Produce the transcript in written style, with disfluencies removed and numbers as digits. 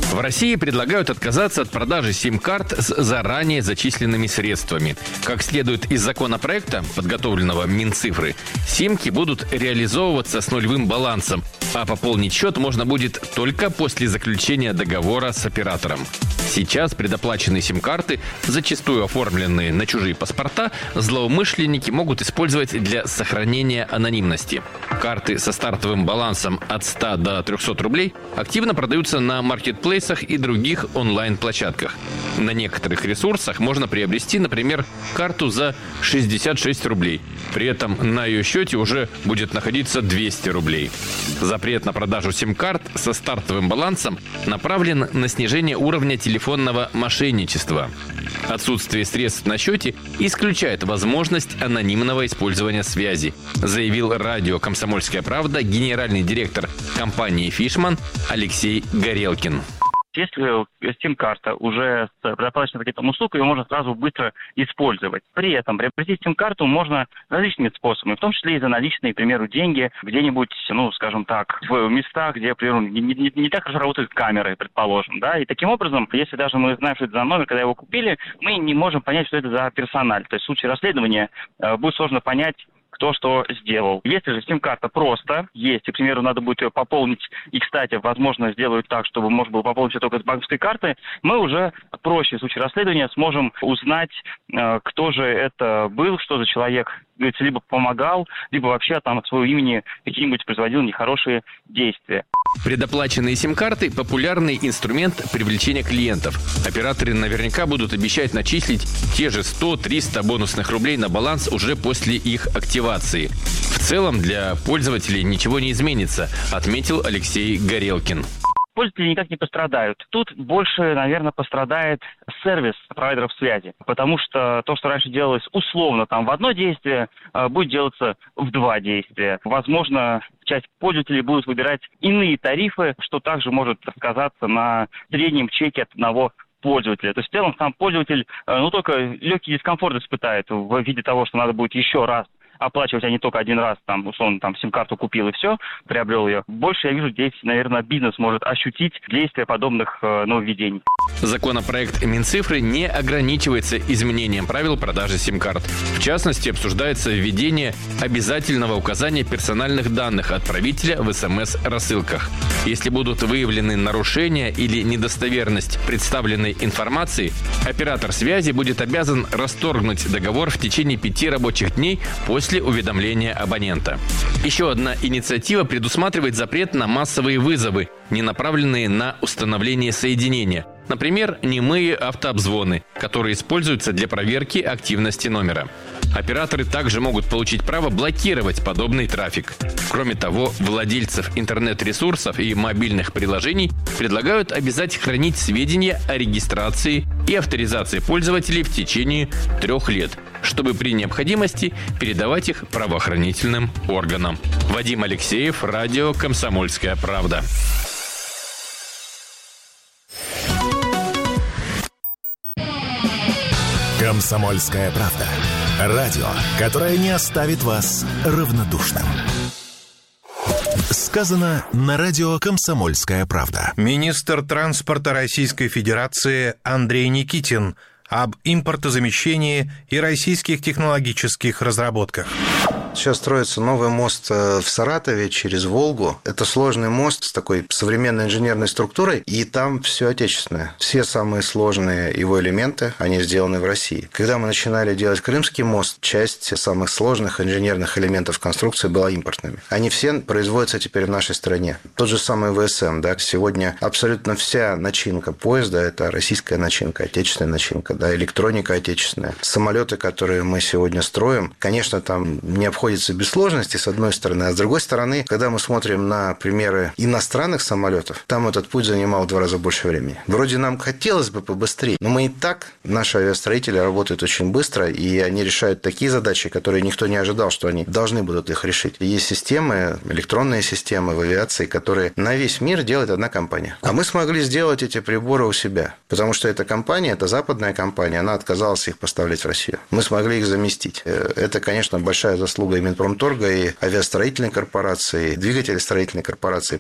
В России предлагают отказаться от продажи сим-карт с заранее зачисленными средствами. Как следует из законопроекта, подготовленного Минцифры, симки будут реализовываться с нулевым балансом, а пополнить счет можно будет только после заключения договора с оператором. Сейчас предоплаченные сим-карты, зачастую оформленные на чужие паспорта, злоумышленники могут использовать для сохранения анонимности. Карты со стартовым балансом от 100 до 300 рублей активно продаются на маркетплейсах и других онлайн-площадках. На некоторых ресурсах можно приобрести, например, карту за 66 рублей. При этом на ее счете уже будет находиться 200 рублей. Запрет на продажу сим-карт со стартовым балансом направлен на снижение уровня телефонного мошенничества. Отсутствие средств на счете исключает возможность анонимного использования связи, заявил радио «Комсомольская правда» генеральный директор компании «Фишман» Алексей Горелкин. Если сим-карта уже с предоплаченным пакетом услуг, ее можно сразу быстро использовать. При этом приобрести сим-карту можно различными способами, в том числе и за наличные, к примеру, деньги где-нибудь, скажем так, в местах, где, к примеру, не так хорошо работают камеры, предположим, да, и таким образом, если даже мы знаем, что это за номер, когда его купили, мы не можем понять, что это за персональ. То есть в случае расследования будет сложно понять, кто что сделал. Если же сим-карта просто есть, и, к примеру, надо будет ее пополнить, и, кстати, возможно, сделают так, чтобы можно было пополнить ее только с банковской карты, мы уже проще в случае расследования сможем узнать, кто же это был, что за человек, говорится, либо помогал, либо вообще там от своего имени какие-нибудь производил нехорошие действия. Предоплаченные сим-карты – популярный инструмент привлечения клиентов. Операторы наверняка будут обещать начислить те же 100-300 бонусных рублей на баланс уже после их активации. В целом для пользователей ничего не изменится, отметил Алексей Горелкин. Пользователи никак не пострадают. Тут больше, наверное, пострадает сервис провайдеров связи, потому что то, что раньше делалось условно там в одно действие, будет делаться в два действия. Возможно, часть пользователей будут выбирать иные тарифы, что также может сказаться на среднем чеке от одного пользователя. То есть в целом сам пользователь, только легкий дискомфорт испытает в виде того, что надо будет еще раз оплачивать, а не только один раз, условно, сим-карту купил и все, приобрел ее. Больше, я вижу, здесь, наверное, бизнес может ощутить действия подобных нововведений. Законопроект Минцифры не ограничивается изменением правил продажи сим-карт. В частности, обсуждается введение обязательного указания персональных данных отправителя в СМС-рассылках. Если будут выявлены нарушения или недостоверность представленной информации, оператор связи будет обязан расторгнуть договор в течение 5 рабочих дней после уведомления абонента. Еще одна инициатива предусматривает запрет на массовые вызовы, не направленные на установление соединения. Например, немые автообзвоны, которые используются для проверки активности номера. Операторы также могут получить право блокировать подобный трафик. Кроме того, владельцев интернет-ресурсов и мобильных приложений предлагают обязать хранить сведения о регистрации и авторизации пользователей в течение 3 лет, чтобы при необходимости передавать их правоохранительным органам. Вадим Алексеев, радио «Комсомольская правда». «Комсомольская правда». Радио, которое не оставит вас равнодушным. Сказано на радио «Комсомольская правда». Министр транспорта Российской Федерации Андрей Никитин об импортозамещении и российских технологических разработках. Сейчас строится новый мост в Саратове через Волгу. Это сложный мост с такой современной инженерной структурой, и там все отечественное. Все самые сложные его элементы, они сделаны в России. Когда мы начинали делать Крымский мост, часть самых сложных инженерных элементов конструкции была импортными. Они все производятся теперь в нашей стране. Тот же самый ВСМ, да, сегодня абсолютно вся начинка поезда – это российская начинка, отечественная начинка, да, электроника отечественная. Самолеты, которые мы сегодня строим, конечно, там не обходится без сложностей, с одной стороны, а с другой стороны, когда мы смотрим на примеры иностранных самолетов, там этот путь занимал в 2 раза больше времени. Вроде нам хотелось бы побыстрее, но мы и так, наши авиастроители работают очень быстро, и они решают такие задачи, которые никто не ожидал, что они должны будут их решить. Есть системы, электронные системы в авиации, которые на весь мир делает одна компания. А мы смогли сделать эти приборы у себя, потому что эта компания, это западная компания, она отказалась их поставлять в Россию. Мы смогли их заместить. Это, конечно, большая заслуга и Минпромторга, и авиастроительной корпорации, и двигателестроительной корпорации.